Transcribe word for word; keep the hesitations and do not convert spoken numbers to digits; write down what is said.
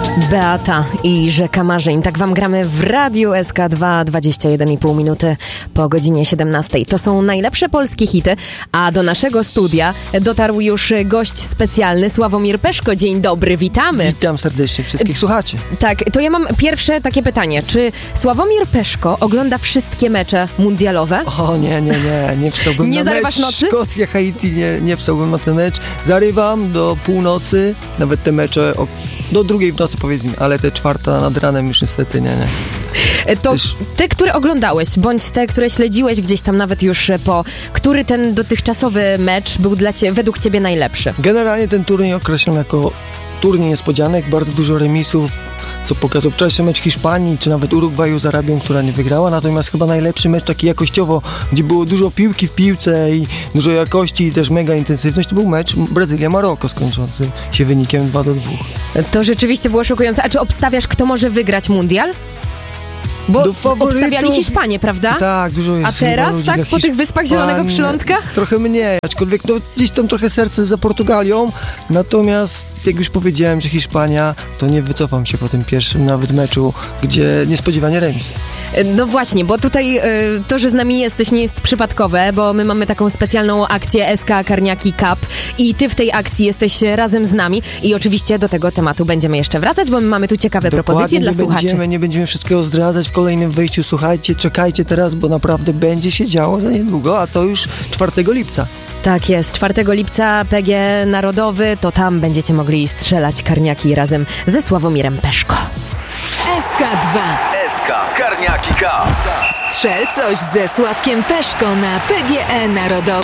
Beata i Rzeka Marzeń. Tak wam gramy w Radiu S K dwa, dwadzieścia jeden i pół minuty po godzinie siedemnastej. To są najlepsze polskie hity, a do naszego studia dotarł już gość specjalny, Sławomir Peszko. Dzień dobry, witamy. Witam serdecznie wszystkich słuchaczy. Tak, to ja mam pierwsze takie pytanie. Czy Sławomir Peszko ogląda wszystkie mecze mundialowe? O nie, nie, nie, nie wstałbym nie na zarywasz mecz nocy? Szkocja, Haiti, nie, nie wstałbym na ten mecz. Zarywam do północy, nawet te mecze o, do drugiej w nocy powiedzmy, ale te czwarta nad ranem już niestety nie, nie. To Też... te, które oglądałeś, bądź te, które śledziłeś gdzieś tam nawet już po, który ten dotychczasowy mecz był dla ciebie, według ciebie najlepszy? Generalnie ten turniej określam jako turniej niespodzianek, bardzo dużo remisów, co pokazał wczorajszy mecz Hiszpanii, czy nawet Urugwaju z Arabią, która nie wygrała, natomiast chyba najlepszy mecz taki jakościowo, gdzie było dużo piłki w piłce i dużo jakości i też mega intensywność, to był mecz Brazylia-Maroko skończący się wynikiem dwa do dwóch. To rzeczywiście było szokujące. A czy obstawiasz, kto może wygrać mundial? Bo obstawiali Hiszpanię, prawda? Tak, dużo jest. A teraz, tak, po tych Wyspach Zielonego Przylądka? Trochę mniej, aczkolwiek no, gdzieś tam trochę serce za Portugalią, natomiast jak już powiedziałem, że Hiszpania, to nie wycofam się po tym pierwszym nawet meczu, gdzie niespodziewanie remis. No właśnie, bo tutaj y, to, że z nami jesteś, nie jest przypadkowe, bo my mamy taką specjalną akcję S K Karniaki Cup i ty w tej akcji jesteś razem z nami i oczywiście do tego tematu będziemy jeszcze wracać, bo my mamy tu ciekawe Dokładnie, propozycje dla nie słuchaczy. Będziemy, nie będziemy wszystkiego zdradzać w kolejnym wejściu, słuchajcie, czekajcie teraz, bo naprawdę będzie się działo za niedługo, a to już czwartego lipca. Tak jest, czwartego lipca P G Narodowy, to tam będziecie mogli strzelać karniaki razem ze Sławomirem Peszko. S K dwa. S K Karniaki Cup. Strzel coś ze Sławkiem Peszko na P G E Narodowy.